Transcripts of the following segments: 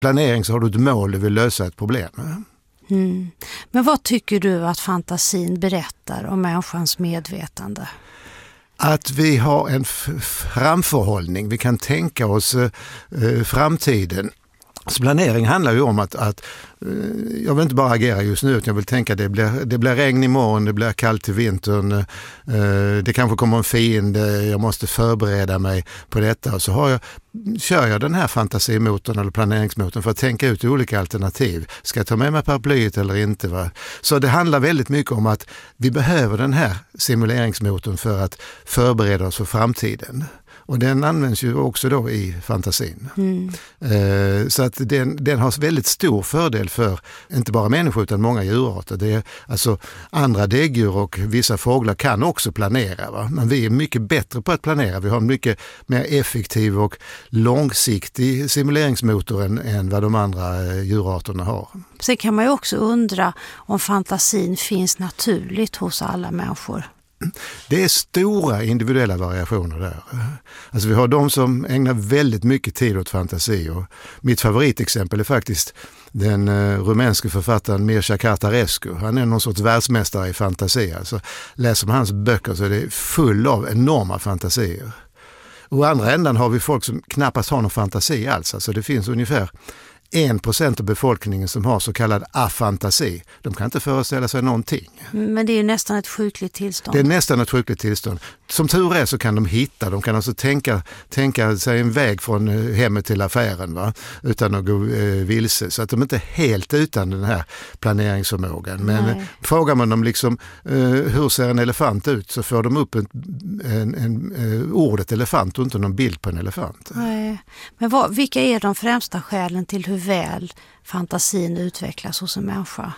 planering så har du ett mål, du vill lösa ett problem. Men vad tycker du att fantasin berättar om människans medvetande? Att vi har en framförhållning, vi kan tänka oss framtiden. Så planering handlar ju om att jag vill inte bara agera just nu, utan jag vill tänka det blir regn imorgon, det blir kallt i vintern, det kanske kommer en fiende, jag måste förbereda mig på detta. Och så kör jag den här fantasimotorn eller planeringsmotorn för att tänka ut olika alternativ. Ska jag ta med mig paraplyet eller inte? Va? Så det handlar väldigt mycket om att vi behöver den här simuleringsmotorn för att förbereda oss för framtiden. Och den används ju också då i fantasin. Så att den har väldigt stor fördel för inte bara människor utan många djurarter. Det är, alltså, andra däggdjur och vissa fåglar kan också planera. Va? Men vi är mycket bättre på att planera. Vi har en mycket mer effektiv och långsiktig simuleringsmotor än vad de andra djurarterna har. Sen kan man ju också undra om fantasin finns naturligt hos alla människor. Det är stora individuella variationer där. Alltså vi har de som ägnar väldigt mycket tid åt fantasi, och mitt favoritexempel är faktiskt den rumänske författaren Mircea Cărtărescu. Han är någon sorts världsmästare i fantasi. Alltså, läser man hans böcker så är det full av enorma fantasier. Och andra ändan har vi folk som knappast har någon fantasi alls. Alltså det finns ungefär 1% av befolkningen som har så kallad afantasi. De kan inte föreställa sig någonting. Men det är ju nästan ett sjukligt tillstånd. Det är nästan ett sjukligt tillstånd. Som tur är så kan de kan alltså tänka sig en väg från hemmet till affären, va? Utan att gå vilse. Så att de inte är helt utan den här planeringsförmågan. Men frågar man dem liksom hur ser en elefant ut, så får de upp ordet elefant och inte någon bild på en elefant. Nej. Men vilka är de främsta skälen till hur väl fantasin utvecklas hos en människa?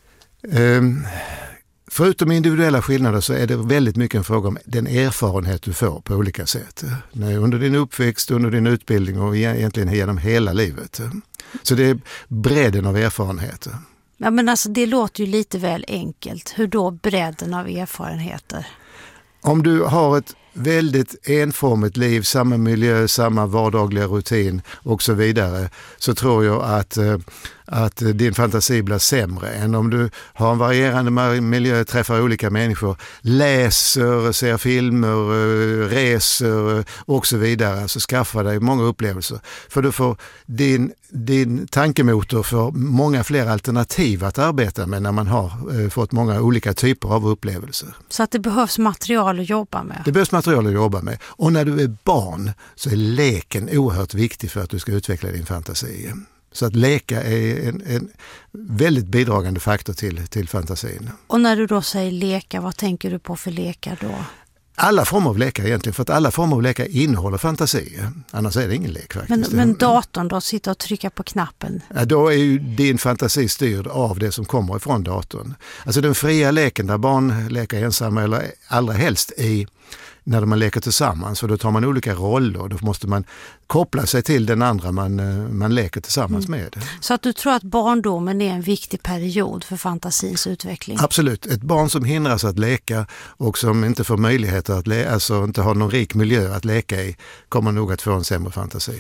Förutom individuella skillnader så är det väldigt mycket en fråga om den erfarenhet du får på olika sätt. Under din uppväxt, under din utbildning och egentligen genom hela livet. Så det är bredden av erfarenheter. Ja, men alltså det låter ju lite väl enkelt. Hur då bredden av erfarenheter? Om du har ett väldigt enformigt liv, samma miljö, samma vardagliga rutin och så vidare, så tror jag att din fantasi blir sämre än om du har en varierande miljö, träffar olika människor, läser, ser filmer, reser och så vidare. Alltså skaffa dig många upplevelser. För du får din tankemotor för många fler alternativ att arbeta med när man har fått många olika typer av upplevelser. Så att det behövs material att jobba med? Det behövs material att jobba med. Och när du är barn så är leken oerhört viktig för att du ska utveckla din fantasi. Så att leka är en väldigt bidragande faktor till fantasin. Och när du då säger leka, vad tänker du på för lekar då? Alla former av lekar egentligen, för att alla former av lekar innehåller fantasi. Annars är det ingen lek faktiskt. Men datorn då, sitta och trycka på knappen? Ja, då är ju din fantasi styrd av det som kommer ifrån datorn. Alltså den fria leken där barn leker ensamma eller allra helst när man leker tillsammans, för då tar man olika roller och då måste man koppla sig till den andra man leker tillsammans med. Så att du tror att barndomen är en viktig period för fantasins utveckling? Absolut. Ett barn som hindras att leka och som inte får möjligheter att alltså inte har någon rik miljö att leka i, kommer nog att få en sämre fantasi.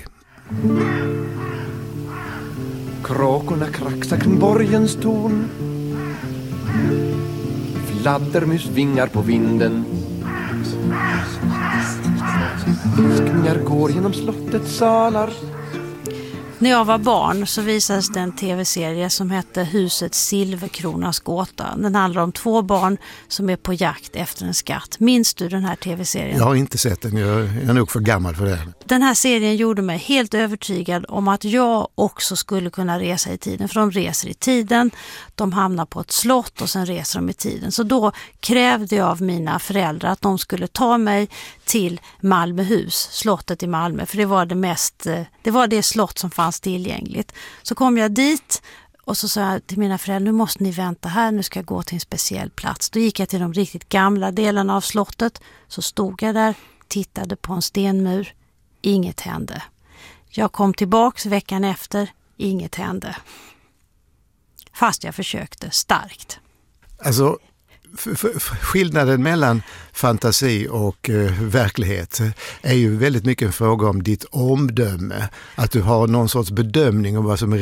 Kråkorna kraxar kring borgens torn. Fladdermus vingar på vinden. Viskningar går genom slottets salar. När jag var barn så visades det en tv-serie som hette Huset Silverkronas gåta. Den handlar om 2 barn som är på jakt efter en skatt. Minns du den här tv-serien? Jag har inte sett den, jag är nog för gammal för det. Den här serien gjorde mig helt övertygad om att jag också skulle kunna resa i tiden. För de reser i tiden, de hamnar på ett slott och sen reser de i tiden. Så då krävde jag av mina föräldrar att de skulle ta mig till Malmöhus, slottet i Malmö. För det var det slott som fanns tillgängligt. Så kom jag dit och så sa jag till mina föräldrar, nu måste ni vänta här, nu ska jag gå till en speciell plats. Då gick jag till de riktigt gamla delarna av slottet, så stod jag där, tittade på en stenmur, inget hände. Jag kom tillbaks veckan efter, inget hände. Fast jag försökte starkt. Alltså, skillnaden mellan fantasi och verklighet är ju väldigt mycket en fråga om ditt omdöme. Att du har någon sorts bedömning om vad som är